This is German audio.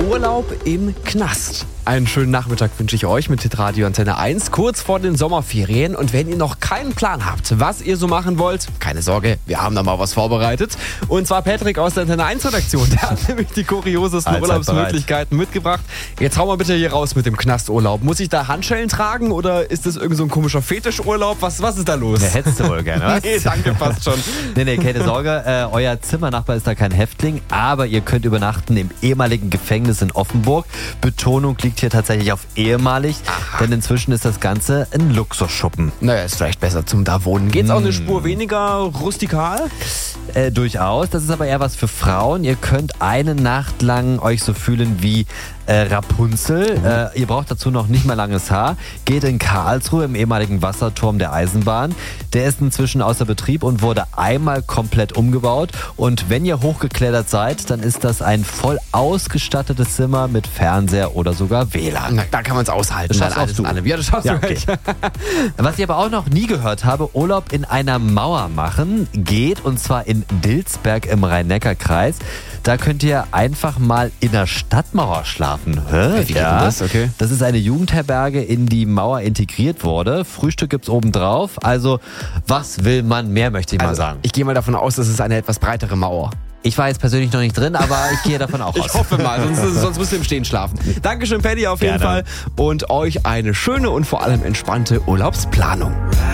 Urlaub im Knast. Einen schönen Nachmittag wünsche ich euch mit Hitradio Antenne 1, kurz vor den Sommerferien. Und wenn ihr noch keinen Plan habt, was ihr so machen wollt, keine Sorge, wir haben da mal was vorbereitet. Und zwar Patrick aus der Antenne 1 Redaktion. Der hat nämlich die kuriosesten Urlaubsmöglichkeiten mitgebracht. Jetzt hau mal bitte hier raus mit dem Knasturlaub. Muss ich da Handschellen tragen oder ist das irgend so ein komischer Fetischurlaub? Was ist da los? Ja, hättest du wohl gerne, was? Nee, danke, passt schon. Nee, keine Sorge, euer Zimmernachbar ist da kein Häftling, aber ihr könnt übernachten im ehemaligen Gefängnis in Offenburg. Betonung liegt hier tatsächlich auf ehemalig, denn inzwischen ist das Ganze ein Luxusschuppen. Naja, ist vielleicht besser zum da wohnen. Geht's auch eine Spur weniger rustikal? Durchaus, das ist aber eher was für Frauen. Ihr könnt eine Nacht lang euch so fühlen wie Rapunzel. Ihr braucht dazu noch nicht mal langes Haar. Geht in Karlsruhe im ehemaligen Wasserturm der Eisenbahn. Der ist inzwischen außer Betrieb und wurde einmal komplett umgebaut. Und wenn ihr hochgeklettert seid, dann ist das ein voll ausgestattetes Zimmer mit Fernseher oder sogar WLAN. Na, da kann man es aushalten. Das schaffst du. Ja, das schaffst du. Okay. Was ich aber auch noch nie gehört habe, Urlaub in einer Mauer machen geht, und zwar in Dilsberg im Rhein-Neckar-Kreis. Da könnt ihr einfach mal in der Stadtmauer schlafen. Wie geht denn das? Okay. Das ist eine Jugendherberge, in die Mauer integriert wurde. Frühstück gibt's oben drauf. Also, was will man mehr, möchte ich mal sagen. Ich gehe mal davon aus, das ist eine etwas breitere Mauer. Ich war jetzt persönlich noch nicht drin, aber ich gehe davon auch aus. Ich hoffe mal, sonst müsst ihr im Stehen schlafen. Dankeschön, Paddy, auf jeden Fall. Und euch eine schöne und vor allem entspannte Urlaubsplanung.